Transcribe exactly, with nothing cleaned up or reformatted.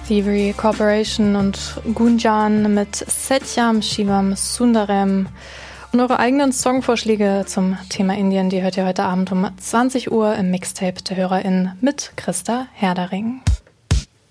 Thievery Corporation und Gunjan mit Satyam Shivam Sundarem. Und eure eigenen Songvorschläge zum Thema Indien, die hört ihr heute Abend um zwanzig Uhr im Mixtape der HörerInnen mit Christa Herdering.